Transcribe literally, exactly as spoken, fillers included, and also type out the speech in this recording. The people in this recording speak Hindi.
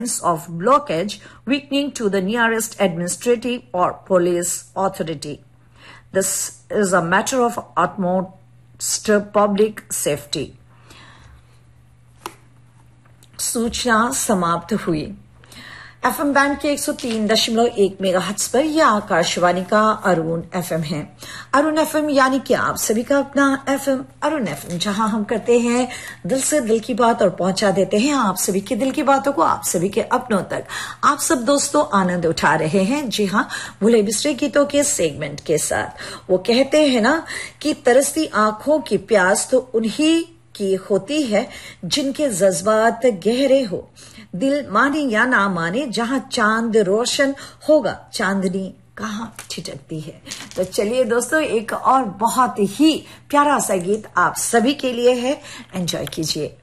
of blockage, weakening to the nearest administrative or police authority. This is a matter of utmost public safety. सूचना समाप्त हुई। एफएम बैंड के एक सौ तीन दशमलव एक मेगाहर्ट्ज पर यह आकाशवाणी का अरुण एफएम है। अरुण एफएम यानी कि आप सभी का अपना एफएम अरुण एफएम, जहां हम करते हैं दिल से दिल की बात और पहुंचा देते हैं आप सभी के दिल की बातों को आप सभी के अपनों तक। आप सब दोस्तों आनंद उठा रहे हैं, जी हां, भूले बिसरे गीतों के सेगमेंट के साथ। वो कहते हैं ना कि तरसती आंखों की प्यास तो उन्हीं की होती है जिनके जज्बात गहरे हो। दिल माने या ना माने, जहां चांद रोशन होगा चांदनी कहां छिटकती है। तो चलिए दोस्तों, एक और बहुत ही प्यारा सा गीत आप सभी के लिए है, एंजॉय कीजिए।